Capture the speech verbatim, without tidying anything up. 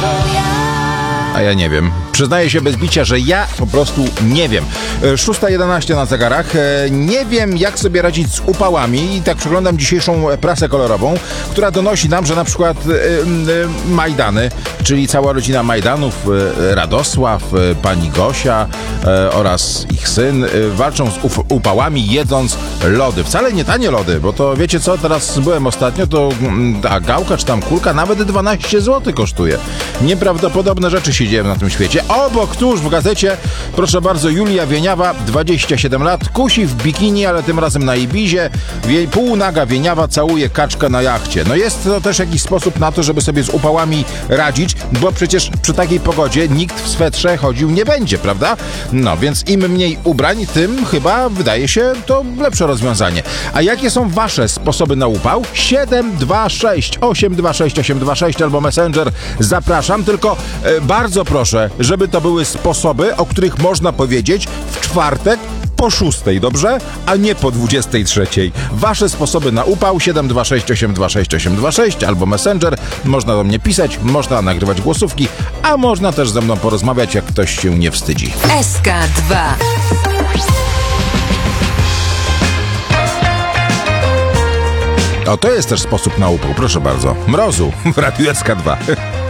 A ja nie wiem. Przyznaję się bez bicia, że ja po prostu nie wiem. szósta jedenaście na zegarach. Nie wiem, jak sobie radzić z upałami. I tak przeglądam dzisiejszą prasę kolorową, która donosi nam, że na przykład Majdany, czyli cała rodzina Majdanów, Radosław, pani Gosia oraz ich syn walczą z upałami, jedząc lody. Wcale nie tanie lody, bo to wiecie co, teraz byłem ostatnio, to ta gałka czy tam kulka nawet dwanaście złotych kosztuje. Nieprawdopodobne rzeczy się dzieją na tym świecie. Obok, tuż w gazecie, proszę bardzo, Julia Wieniawa, dwadzieścia siedem lat, kusi w bikini, ale tym razem na Ibizie. Jej półnaga Wieniawa całuje kaczkę na jachcie. No jest to też jakiś sposób na to, żeby sobie z upałami radzić, bo przecież przy takiej pogodzie nikt w swetrze chodził nie będzie, prawda? No, więc im mniej ubrań, tym chyba wydaje się to lepsze rozwiązanie. A jakie są wasze sposoby na upał? siedem dwa sześć osiem dwa sześć osiem dwa sześć albo Messenger. Zapraszam, tylko e, bardzo proszę, żeby to były sposoby, o których można powiedzieć w czwartek po szóstej, dobrze? A nie po dwudziestej trzeciej. Wasze sposoby na upał siedem dwa sześć osiem dwa sześć osiem dwa sześć albo Messenger. Można do mnie pisać, można nagrywać głosówki, a można też ze mną porozmawiać, jak ktoś się nie wstydzi. S K dwa. O, to jest też sposób na upał, proszę bardzo. Mrozu w Radiu S K dwa.